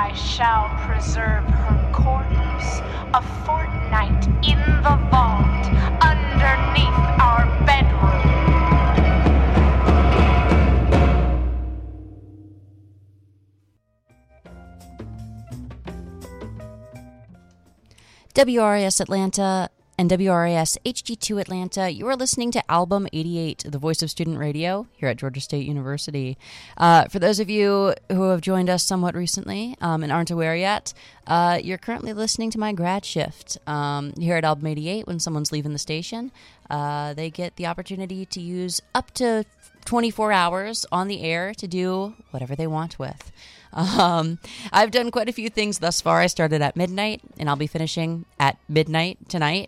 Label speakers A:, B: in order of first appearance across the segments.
A: I shall preserve her corpse a fortnight in the vault underneath our bedroom.
B: WRAS Atlanta and WRAS HD2 Atlanta, you are listening to Album 88, the voice of student radio here at Georgia State University. For those of you who have joined us somewhat recently and aren't aware yet, you're currently listening to my grad shift. Here at Album 88, when someone's leaving the station, they get the opportunity to use up to 24 hours on the air to do whatever they want with. I've done quite a few things thus far. I started at midnight, and I'll be finishing at midnight tonight.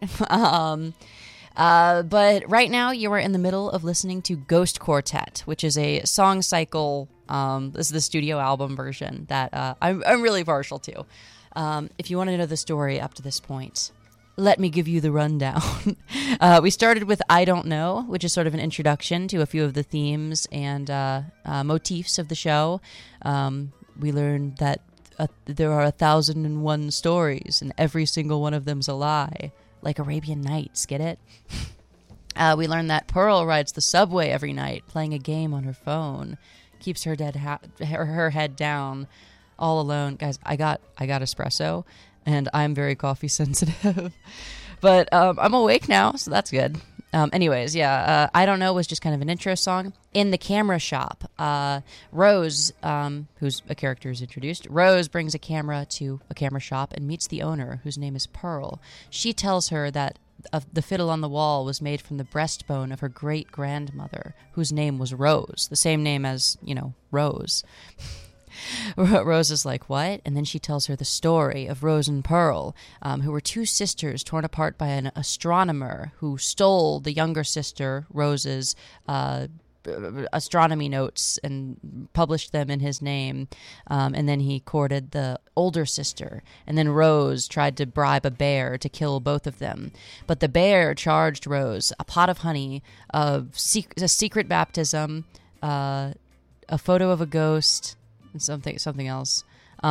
B: But right now, you are in the middle of listening to Ghost Quartet, which is a song cycle. This is the studio album version that I'm really partial to. If you want to know the story up to this point, let me give you the rundown. We started with I Don't Know, which is sort of an introduction to a few of the themes and motifs of the show. We learned that there are 1,001 stories, and every single one of them's a lie, like Arabian Nights, get it? We learned that Pearl rides the subway every night, playing a game on her phone, keeps her her head down, all alone. Guys, I got espresso, and I'm very coffee sensitive, but I'm awake now, so that's good. Anyways, I Don't Know was just kind of an intro song. In the camera shop, Rose, who's a character is introduced, Rose brings a camera to a camera shop and meets the owner, whose name is Pearl. She tells her that the fiddle on the wall was made from the breastbone of her great-grandmother, whose name was Rose, the same name as, Rose. Rose is like, what? And then she tells her the story of Rose and Pearl, who were two sisters torn apart by an astronomer who stole the younger sister, Rose's, astronomy notes and published them in his name. And then he courted the older sister. And then Rose tried to bribe a bear to kill both of them. But the bear charged Rose a pot of honey, a secret baptism, a photo of a ghost, something else.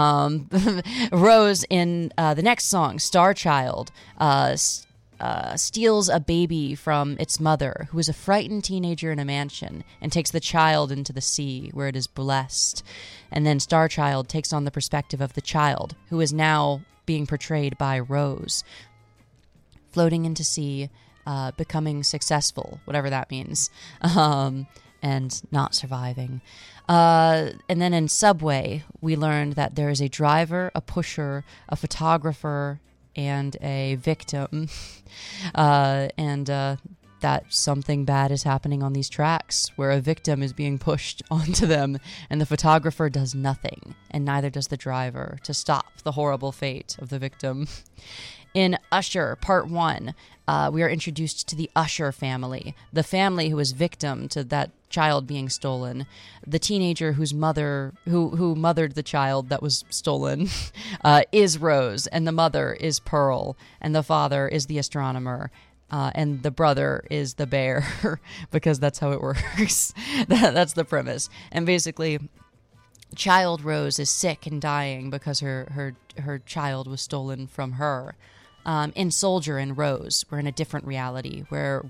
B: Rose in the next song, Star Child, steals a baby from its mother, who is a frightened teenager in a mansion, and takes the child into the sea, where it is blessed. And then Star Child takes on the perspective of the child, who is now being portrayed by Rose, floating into sea, becoming successful, whatever that means, and not surviving. And then in Subway, we learned that there is a driver, a pusher, a photographer, and a victim, and that something bad is happening on these tracks, where a victim is being pushed onto them, and the photographer does nothing, and neither does the driver, to stop the horrible fate of the victim. In Usher, Part 1, we are introduced to the Usher family, the family who is victim to that child being stolen, the teenager whose mother, who mothered the child that was stolen, is Rose, and the mother is Pearl, and the father is the astronomer, and the brother is the bear, because that's how it works. That's the premise. And basically, child Rose is sick and dying because her child was stolen from her. In Soldier and Rose, we're in a different reality where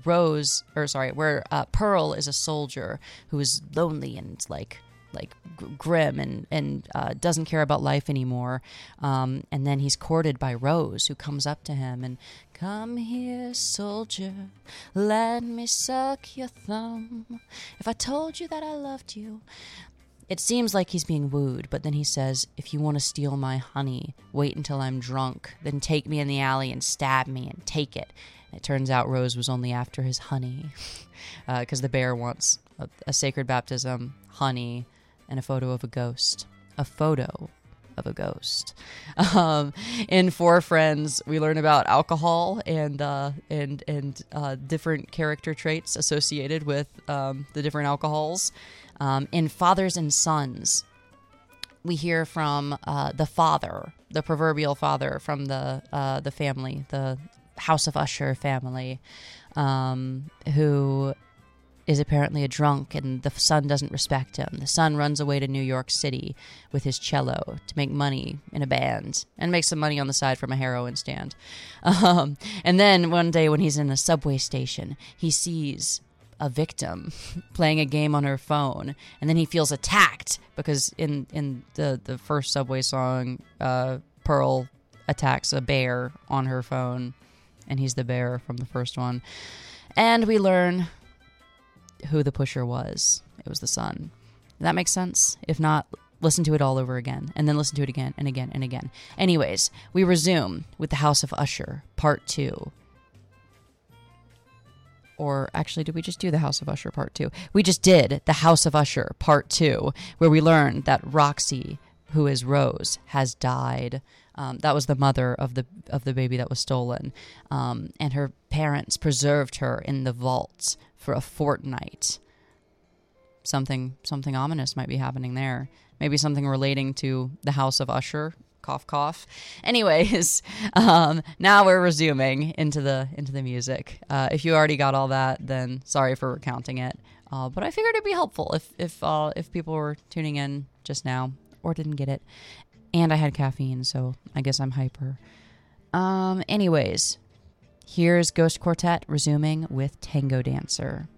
B: Pearl is a soldier who is lonely and like grim and doesn't care about life anymore. And then he's courted by Rose, who comes up to him and, come here, soldier, let me suck your thumb. If I told you that I loved you. It seems like he's being wooed, but then he says, if you want to steal my honey, wait until I'm drunk, then take me in the alley and stab me and take it. And it turns out Rose was only after his honey, because the bear wants a sacred baptism, honey, and a photo of a ghost. A photo of a ghost. In Four Friends, we learn about alcohol and different character traits associated with the different alcohols. In Fathers and Sons, we hear from the father, the proverbial father from the family, the House of Usher family, who is apparently a drunk, and the son doesn't respect him. The son runs away to New York City with his cello to make money in a band and make some money on the side from a heroin stand. And then one day when he's in a subway station, he sees a victim playing a game on her phone, and then he feels attacked because in the first Subway song, Pearl attacks a bear on her phone, and he's the bear from the first one. And we learn who the pusher was. It was the son. That makes sense? If not, listen to it all over again, and then listen to it again and again and again. Anyways, we resume with The House of Usher, Part 2. Or actually, did we just do The House of Usher Part 2? We just did The House of Usher Part 2, where we learned that Roxy, who is Rose, has died. That was the mother of the baby that was stolen. And her parents preserved her in the vault for a fortnight. Something ominous might be happening there. Maybe something relating to the House of Usher. Cough, cough. Anyways, now we're resuming into the music. If you already got all that, then sorry for recounting it. But I figured it'd be helpful if people were tuning in just now or didn't get it. And I had caffeine, so I guess I'm hyper. Anyways, here's Ghost Quartet resuming with Tango Dancer.